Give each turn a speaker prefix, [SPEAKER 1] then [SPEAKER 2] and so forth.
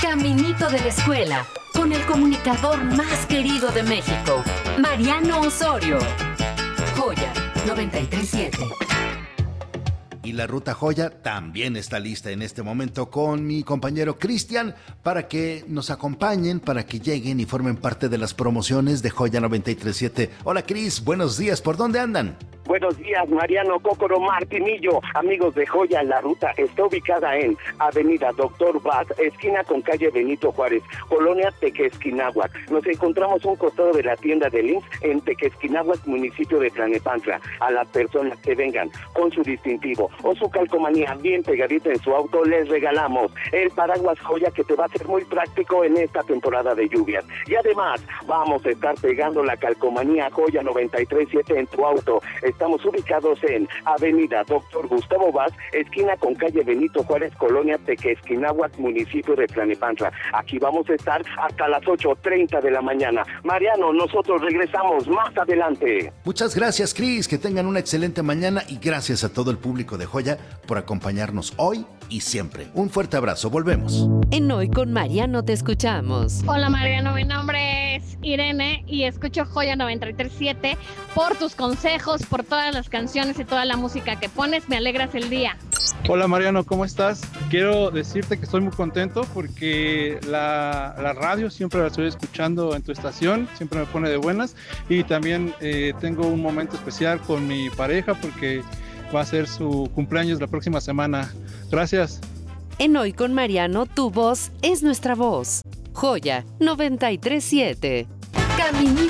[SPEAKER 1] Caminito de la escuela, con el comunicador más querido de México, Mariano Osorio. Joya 937.
[SPEAKER 2] Y la Ruta Joya también está lista en este momento con mi compañero Cristian para que nos acompañen, para que lleguen y formen parte de las promociones de Joya 937. Hola Cris, buenos días, ¿por dónde andan?
[SPEAKER 3] Buenos días, Mariano, Cócoro, Martinillo, amigos de Joya. La ruta está ubicada en Avenida Doctor Vaz, esquina con calle Benito Juárez, Colonia Tequesquinahuac. Nos encontramos a un costado de la tienda de Links en Tequesquinahuac, municipio de Tlalnepantla. A las personas que vengan con su distintivo o su calcomanía bien pegadita en su auto, les regalamos el paraguas Joya, que te va a ser muy práctico en esta temporada de lluvias. Y además, vamos a estar pegando la calcomanía Joya 937 en tu auto. Estamos ubicados en Avenida Doctor Gustavo Vaz, esquina con calle Benito Juárez, Colonia Tequesquinahuac, municipio de Tlalnepantla. Aquí vamos a estar hasta las 8:30 de la mañana. Mariano, nosotros regresamos más adelante.
[SPEAKER 2] Muchas gracias, Cris, que tengan una excelente mañana y gracias a todo el público de Joya por acompañarnos hoy y siempre. Un fuerte abrazo, volvemos.
[SPEAKER 1] En Hoy con Mariano te escuchamos.
[SPEAKER 4] Hola Mariano, mi nombre es Irene y escucho Joya 937 por tus consejos, por todas las canciones y toda la música que pones, me alegras el día.
[SPEAKER 5] Hola Mariano, ¿cómo estás? Quiero decirte que estoy muy contento porque la radio siempre la estoy escuchando en tu estación, siempre me pone de buenas y también tengo un momento especial con mi pareja porque va a ser su cumpleaños la próxima semana. Gracias.
[SPEAKER 1] En Hoy con Mariano, tu voz es nuestra voz. Joya 937. Caminito